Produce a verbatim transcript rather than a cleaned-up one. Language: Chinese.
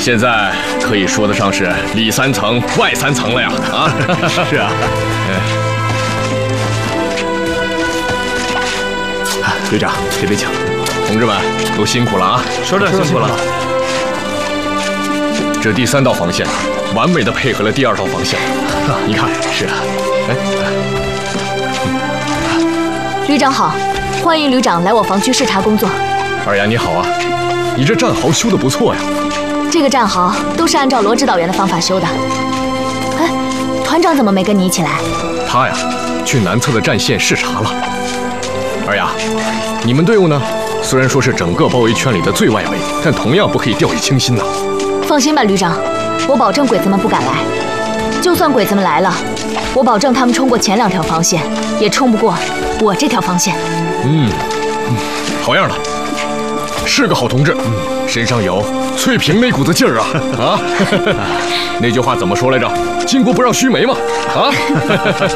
现在可以说得上是里三层外三层了呀！啊， 是啊。队长，这边请。 同志们都辛苦了啊！ 首长辛苦了。 这第三道防线完美的配合了第二道防线，你看。 是啊。哎， 旅长好，欢迎旅长来我防区视察工作。 二丫你好啊，你这战壕修得不错呀。 这个战壕都是按照罗指导员的方法修的。哎，团长怎么没跟你一起来？ 他呀，去南侧的战线视察了。二丫，你们队伍呢？虽然说是整个包围圈里的最外围，但同样不可以掉以轻心呐。 放心吧，旅长，我保证鬼子们不敢来。就算鬼子们来了，我保证他们冲过前两条防线，也冲不过我这条防线。 嗯，嗯好样的，是个好同志，嗯、身上有翠屏那股子劲儿啊啊！那句话怎么说来着？巾帼不让须眉嘛啊！